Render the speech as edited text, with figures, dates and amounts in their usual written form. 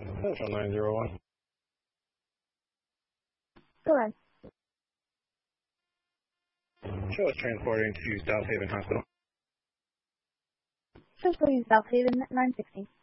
Central 901. Go ahead. Show us transporting to South Haven Hospital. Show please South Haven 960.